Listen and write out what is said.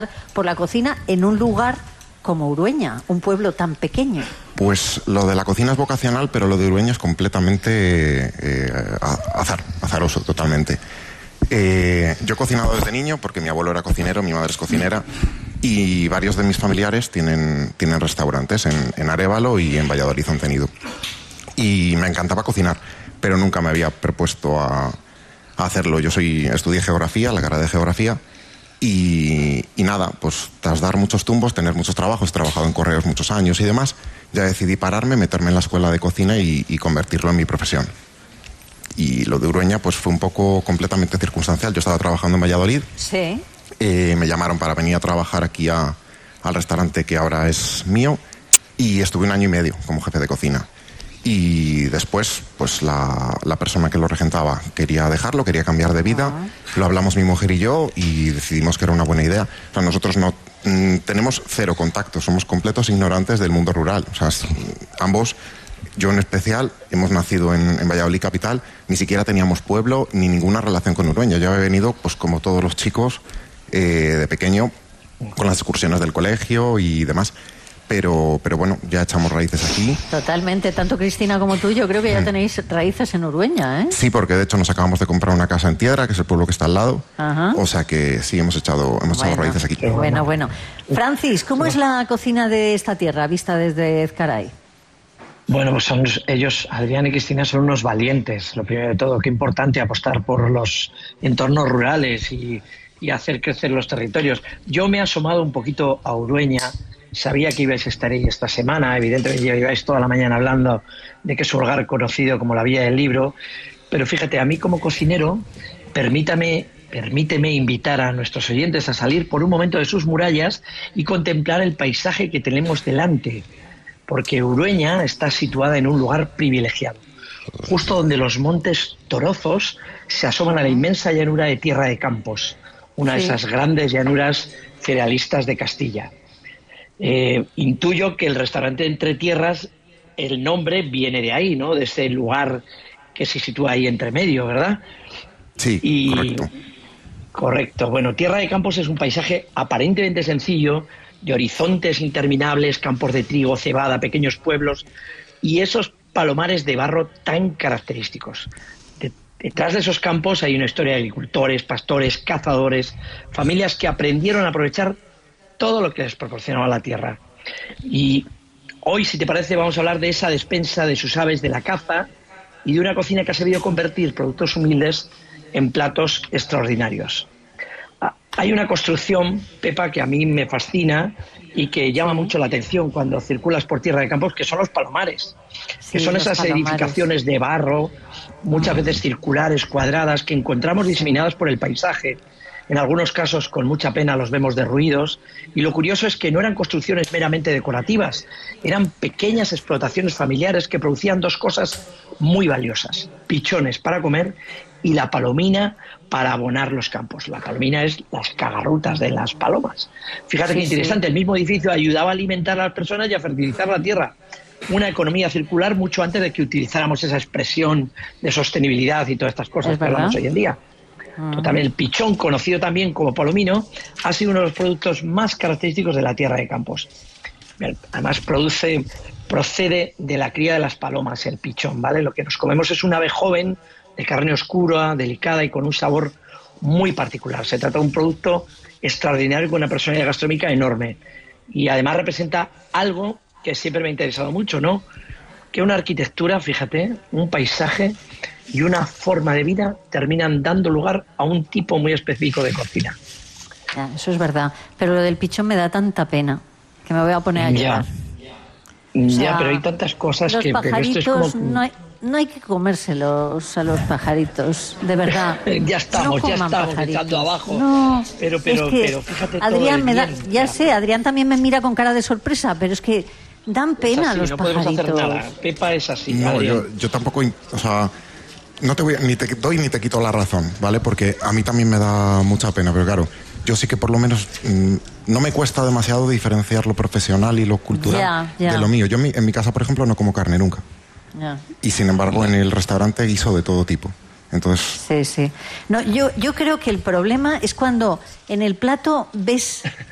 por la cocina en un lugar como Urueña, un pueblo tan pequeño? Pues lo de la cocina es vocacional, pero lo de Urueña es completamente azaroso, totalmente. Yo he cocinado desde niño porque mi abuelo era cocinero, mi madre es cocinera y varios de mis familiares tienen restaurantes en Arévalo y en Valladolid han tenido. Y me encantaba cocinar, pero nunca me había propuesto a hacerlo. Estudié geografía, la carrera de geografía. Y nada, pues tras dar muchos tumbos, tener muchos trabajos, he trabajado en correos muchos años y demás, ya decidí pararme, meterme en la escuela de cocina y convertirlo en mi profesión. Y lo de Urueña pues fue un poco completamente circunstancial. Yo estaba trabajando en Valladolid, Sí. Me llamaron para venir a trabajar aquí al restaurante que ahora es mío y estuve 1 año y medio como jefe de cocina. Y después, pues la persona que lo regentaba quería dejarlo, quería cambiar de vida. Lo hablamos mi mujer y yo y decidimos que era una buena idea. O sea, nosotros no tenemos 0 contacto, somos completos ignorantes del mundo rural. O sea, ambos, yo en especial, hemos nacido en Valladolid capital, ni siquiera teníamos pueblo ni ninguna relación con Urueña. Yo he venido, pues como todos los chicos, de pequeño, con las excursiones del colegio y demás. Pero bueno, ya echamos raíces aquí. Totalmente, tanto Cristina como tú, yo creo que ya tenéis raíces en Urueña, ¿eh? Sí, porque de hecho nos acabamos de comprar una casa en Tiedra, que es el pueblo que está al lado. Ajá. O sea que sí, hemos echado raíces aquí. Bueno. Francis, ¿cómo es la cocina de esta tierra, vista desde Ezcaray? Bueno, pues ellos, Adrián y Cristina, son unos valientes. Lo primero de todo, qué importante apostar por los entornos rurales y hacer crecer los territorios. Yo me he asomado un poquito a Urueña. Sabía que ibais a estar ahí esta semana, evidentemente lleváis toda la mañana hablando de que es un lugar conocido como la Villa del Libro, pero fíjate, a mí como cocinero, permíteme invitar a nuestros oyentes a salir por un momento de sus murallas y contemplar el paisaje que tenemos delante, porque Urueña está situada en un lugar privilegiado, justo donde los montes Torozos se asoman a la inmensa llanura de Tierra de Campos, una de esas grandes llanuras cerealistas de Castilla. Intuyo que el restaurante Entre Tierras, el nombre viene de ahí, ¿no? De ese lugar que se sitúa ahí entre medio, ¿verdad? Sí, correcto. Correcto. Bueno, Tierra de Campos es un paisaje aparentemente sencillo, de horizontes interminables, campos de trigo, cebada, pequeños pueblos y esos palomares de barro tan característicos. Detrás de esos campos hay una historia de agricultores, pastores, cazadores, familias que aprendieron a aprovechar todo lo que les proporcionaba la tierra. Y hoy, si te parece, vamos a hablar de esa despensa de sus aves de la caza y de una cocina que ha sabido convertir productos humildes en platos extraordinarios. Hay una construcción, Pepa, que a mí me fascina y que llama mucho la atención cuando circulas por Tierra de Campos, que son los palomares, que son esas edificaciones de barro, muchas veces circulares, cuadradas, que encontramos diseminadas por el paisaje. En algunos casos, con mucha pena, los vemos derruidos. Y lo curioso es que no eran construcciones meramente decorativas, eran pequeñas explotaciones familiares que producían 2 cosas muy valiosas: pichones para comer y la palomina para abonar los campos. La palomina es las cagarrutas de las palomas. Fíjate qué interesante, el mismo edificio ayudaba a alimentar a las personas y a fertilizar la tierra. Una economía circular mucho antes de que utilizáramos esa expresión de sostenibilidad y todas estas cosas que hablamos hoy en día. También el pichón, conocido también como palomino, ha sido uno de los productos más característicos de la Tierra de Campos. Además procede de la cría de las palomas, el pichón, ¿vale? Lo que nos comemos es un ave joven, de carne oscura, delicada y con un sabor muy particular. Se trata de un producto extraordinario con una personalidad gastronómica enorme. Y además representa algo que siempre me ha interesado mucho, ¿no? Que una arquitectura, fíjate, un paisaje y una forma de vida terminan dando lugar a un tipo muy específico de cocina. Ya, eso es verdad. Pero lo del pichón me da tanta pena que me voy a poner a llorar. Ya, pero hay tantas cosas los que... pajaritos, esto es como... no hay que comérselos a los pajaritos, de verdad. ya estamos echando abajo. No, pero fíjate Adrián todo ya sé, Adrián también me mira con cara de sorpresa, pero es que dan pena los pajaritos. No podemos hacer nada. Pepa es así. No, yo tampoco, o sea, no te voy ni te doy ni te quito la razón, ¿vale? Porque a mí también me da mucha pena, pero claro, yo sí que por lo menos no me cuesta demasiado diferenciar lo profesional y lo cultural de lo mío. Yo en mi casa, por ejemplo, no como carne nunca. Y sin embargo, en el restaurante guiso de todo tipo. Entonces... Sí. No, yo creo que el problema es cuando en el plato ves